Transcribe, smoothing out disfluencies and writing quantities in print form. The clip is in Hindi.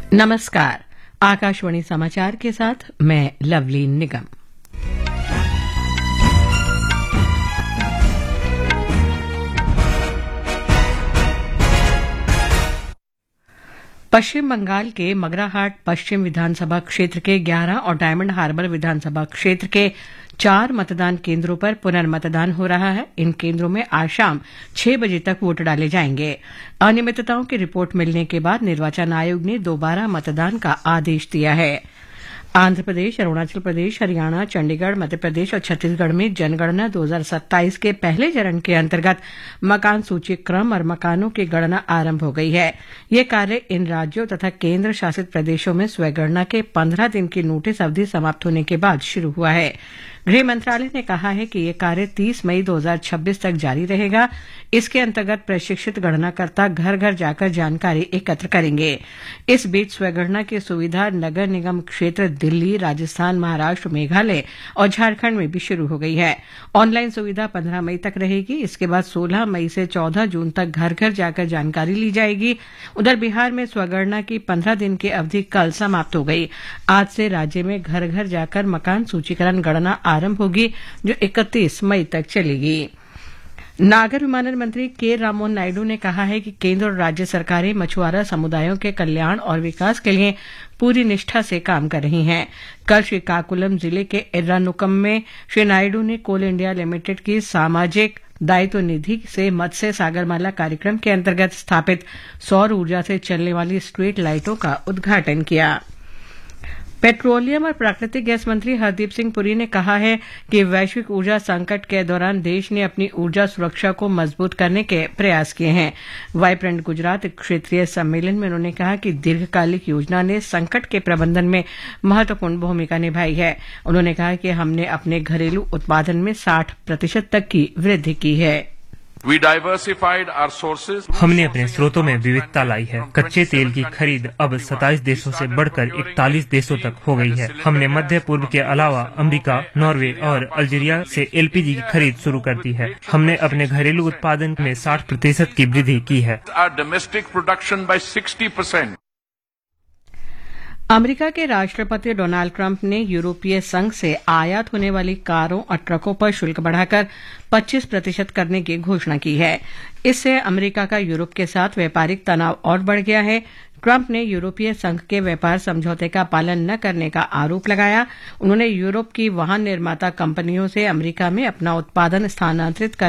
नमस्कार। आकाशवाणी समाचार के साथ मैं लवली निगम। पश्चिम बंगाल के मगराहाट पश्चिम विधानसभा क्षेत्र के 11 और डायमंड हार्बर विधानसभा क्षेत्र के 4 मतदान केंद्रों पर पुनर्मतदान हो रहा है। इन केंद्रों में आज शाम 6 बजे तक वोट डाले जाएंगे। अनियमितताओं की रिपोर्ट मिलने के बाद निर्वाचन आयोग ने दोबारा मतदान का आदेश दिया है। आंध्र प्रदेश, अरुणाचल प्रदेश, हरियाणा, चंडीगढ़, मध्य प्रदेश और छत्तीसगढ़ में जनगणना 2027 के पहले चरण के अंतर्गत मकान सूची क्रम और मकानों की गणना आरंभ हो गई है। यह कार्य इन राज्यों तथा केंद्र शासित प्रदेशों में स्वगणना के 15 दिन की नोटिस अवधि समाप्त होने के बाद शुरू हुआ है। गृह मंत्रालय ने कहा है कि यह कार्य 30 मई 2026 तक जारी रहेगा। इसके अंतर्गत प्रशिक्षित गणनाकर्ता घर घर जाकर जानकारी एकत्र करेंगे। इस बीच स्वगणना की सुविधा नगर निगम क्षेत्र दिल्ली, राजस्थान, महाराष्ट्र, मेघालय और झारखंड में भी शुरू हो गई है। ऑनलाइन सुविधा 15 मई तक रहेगी। इसके बाद 16 मई से 14 जून तक घर घर जाकर जानकारी ली जाएगी। उधर बिहार में स्वगणना की 15 दिन की अवधि कल समाप्त हो गई। आज से राज्य में घर घर जाकर मकान सूचीकरण गणना आरंभ होगी, जो 31 मई तक चलेगी। नागर विमानन मंत्री के राममोहन नायडू ने कहा है कि केंद्र और राज्य सरकारें मछुआरा समुदायों के कल्याण और विकास के लिए पूरी निष्ठा से काम कर रही हैं। कल श्रीकाकुलम जिले के एर्रानुकम में श्री नायडू ने कोल इंडिया लिमिटेड की सामाजिक दायित्व निधि से मत्स्य सागरमाला कार्यक्रम के अंतर्गत स्थापित सौर ऊर्जा से चलने वाली स्ट्रीट लाइटों का उद्घाटन किया। पेट्रोलियम और प्राकृतिक गैस मंत्री हरदीप सिंह पुरी ने कहा है कि वैश्विक ऊर्जा संकट के दौरान देश ने अपनी ऊर्जा सुरक्षा को मजबूत करने के प्रयास किए हैं। वाइब्रेंट गुजरात क्षेत्रीय सम्मेलन में उन्होंने कहा कि दीर्घकालिक योजना ने संकट के प्रबंधन में महत्वपूर्ण भूमिका निभाई है। उन्होंने कहा कि हमने अपने घरेलू उत्पादन में 60% तक की वृद्धि की है। हमने अपने स्रोतों में विविधता लाई है। कच्चे तेल की खरीद अब 27 देशों से बढ़कर 41 देशों तक हो गई है। हमने मध्य पूर्व के अलावा अमेरिका, नॉर्वे और अल्जीरिया से एलपीजी की खरीद शुरू कर दी है। हमने अपने घरेलू उत्पादन में 60% की वृद्धि की है। अमेरिका के राष्ट्रपति डोनाल्ड ट्रंप ने यूरोपीय संघ से आयात होने वाली कारों और ट्रकों पर शुल्क बढ़ाकर 25% करने की घोषणा की है। इससे अमेरिका का यूरोप के साथ व्यापारिक तनाव और बढ़ गया है। ट्रंप ने यूरोपीय संघ के व्यापार समझौते का पालन न करने का आरोप लगाया। उन्होंने यूरोप की वाहन निर्माता कंपनियों से अमेरिका में अपना उत्पादन स्थानांतरित